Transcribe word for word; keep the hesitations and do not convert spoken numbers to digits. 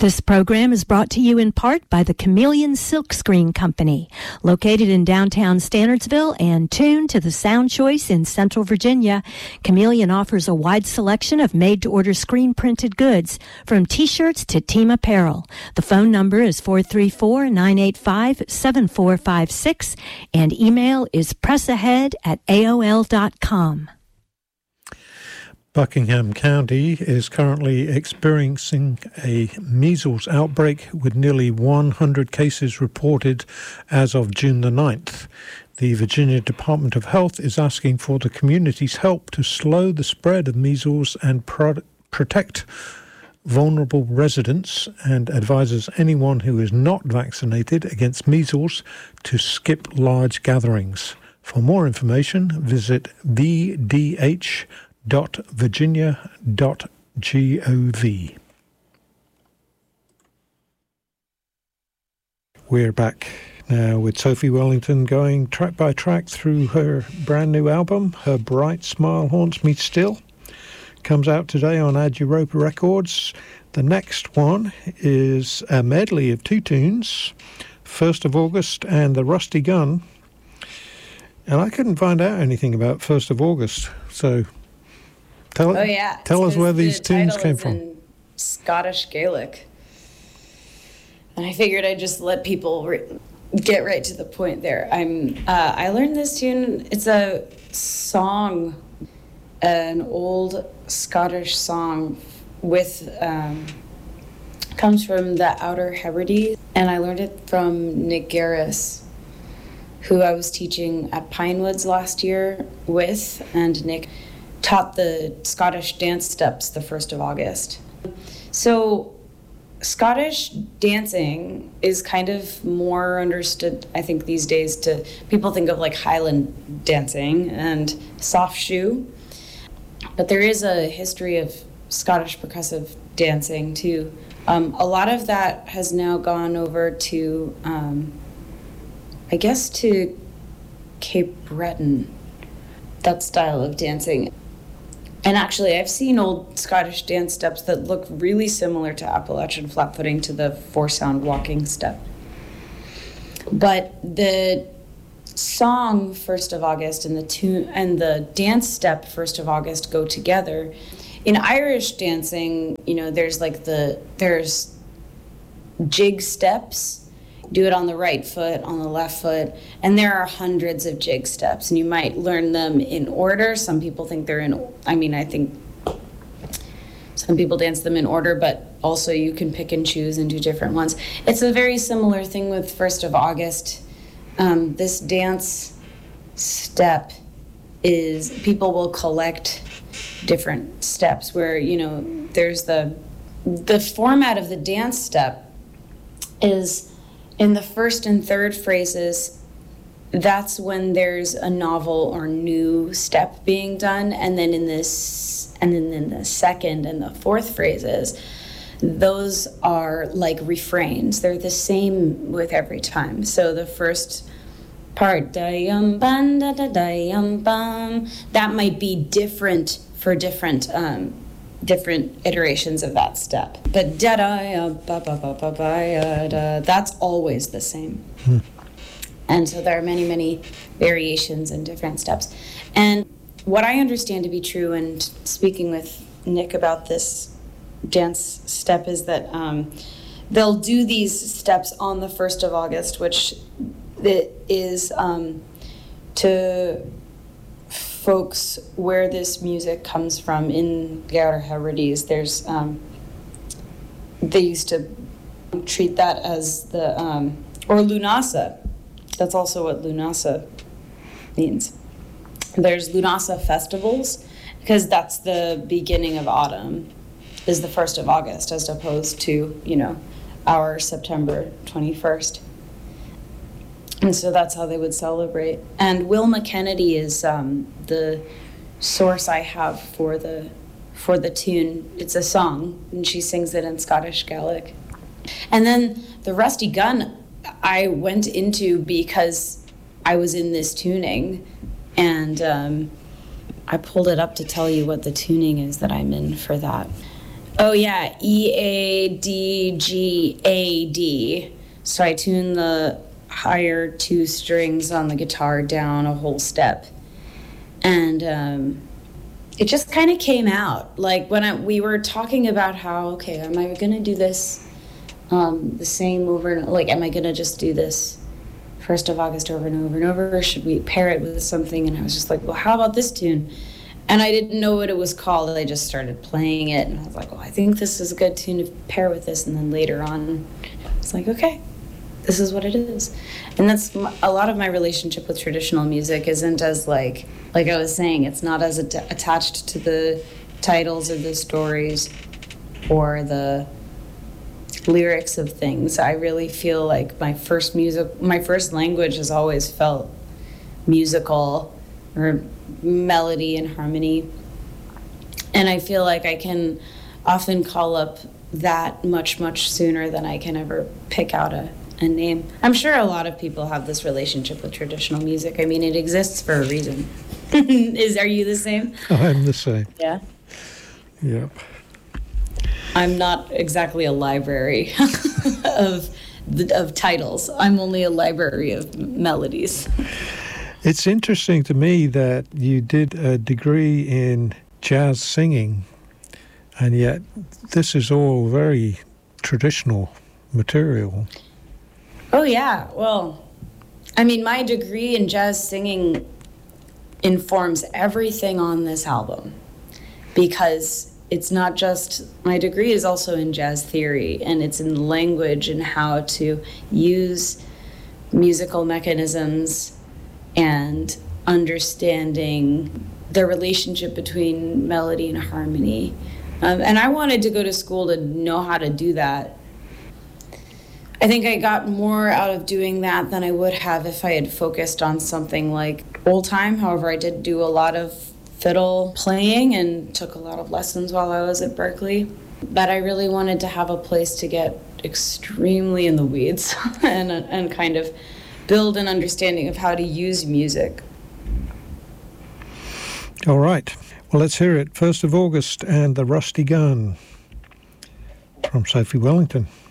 This program is brought to you in part by the Chameleon Silkscreen Company, located in downtown Standardsville and tuned to the Sound Choice in Central Virginia. Chameleon offers a wide selection of made-to-order screen-printed goods, from T-shirts to team apparel. The phone number is four three four, nine eight five, seven four five six, and email is pressahead at A O L dot com. Buckingham County is currently experiencing a measles outbreak with nearly one hundred cases reported as of June the ninth. The Virginia Department of Health is asking for the community's help to slow the spread of measles and pro- protect vulnerable residents, and advises anyone who is not vaccinated against measles to skip large gatherings. For more information, visit v d h dot virginia dot gov. We're back now with Sophie Wellington going track by track through her brand new album. Her Bright Smile Haunts Me Still comes out today on Ad Europa Records. The next one is a medley of two tunes, First of August and The Rusty Gun. And I couldn't find out anything about First of August, so Tell, oh, yeah. tell us where these the tunes came is from. In Scottish Gaelic. And I figured I'd just let people re- get right to the point there. I'm. Uh, I learned this tune. It's a song, an old Scottish song with, um, comes from the Outer Hebrides. And I learned it from Nick Garris, who I was teaching at Pinewoods last year with, and Nick taught the Scottish dance steps the first of August. So Scottish dancing is kind of more understood, I think, these days to people think of like Highland dancing and soft shoe. But there is a history of Scottish percussive dancing too. Um, a lot of that has now gone over to, um, I guess, to Cape Breton, that style of dancing. And actually, I've seen old Scottish dance steps that look really similar to Appalachian flat-footing, to the four-sound walking step. But the song First of August and the tune and the dance step First of August go together. In Irish dancing, you know, there's like the there's jig steps. Do it on the right foot, on the left foot, and there are hundreds of jig steps, and you might learn them in order. Some people think they're in, I mean, I think some people dance them in order, but also you can pick and choose and do different ones. It's a very similar thing with First of August. Um, this dance step is, people will collect different steps where, you know, there's the, the format of the dance step is, in the first and third phrases, that's when there's a novel or new step being done, and then in this, and then in the second and the fourth phrases, those are like refrains. They're the same with every time. So the first part, da-yum bum da da da-yum bum, that might be different for different um, different iterations of that step. But da da ba ba ba ba ba da, that's always the same. Hmm. And so there are many, many variations and different steps. And what I understand to be true, and speaking with Nick about this dance step, is that um, they'll do these steps on the first of August, which it is um, to folks where this music comes from in the Outer Hebrides. There's um, they used to treat that as the um, or Lunasa. That's also what Lunasa means. There's Lunasa festivals because that's the beginning of autumn, is the first of August, as opposed to, you know, our September twenty-first. And so that's how they would celebrate. And Wilma Kennedy is um, the source I have for the for the tune. It's a song, and she sings it in Scottish Gaelic. And then the Rusty Gun I went into because I was in this tuning, and um, I pulled it up to tell you what the tuning is that I'm in for that. Oh, yeah, E A D G A D. So I tune the higher two strings on the guitar down a whole step. And um, it just kind of came out. Like when I, we were talking about how, okay, am I going to do this um, the same over and like, am I going to just do this First of August over and over and over? Or should we pair it with something? And I was just like, well, how about this tune? And I didn't know what it was called. I just started playing it, and I was like, well, I think this is a good tune to pair with this. And then later on, it's like, okay, this is what it is. And that's a lot of my relationship with traditional music isn't as like, like I was saying, it's not as at- attached to the titles of the stories or the lyrics of things. I really feel like my first music, my first language has always felt musical or melody and harmony. And I feel like I can often call up that much, much sooner than I can ever pick out a, a name. I'm sure a lot of people have this relationship with traditional music. I mean, it exists for a reason. Is Are you the same? I'm the same. Yeah? Yep. I'm not exactly a library of of titles. I'm only a library of melodies. It's interesting to me that you did a degree in jazz singing, and yet this is all very traditional material. Oh, yeah. Well, I mean, my degree in jazz singing informs everything on this album, because it's not just, my degree is also in jazz theory, and it's in language and how to use musical mechanisms and understanding the relationship between melody and harmony. Um, and I wanted to go to school to know how to do that. I think I got more out of doing that than I would have if I had focused on something like old time. However, I did do a lot of fiddle playing and took a lot of lessons while I was at Berklee. But I really wanted to have a place to get extremely in the weeds and and kind of build an understanding of how to use music. All right. Well, let's hear it. First of August and the Rusty Gun from Sophie Wellington.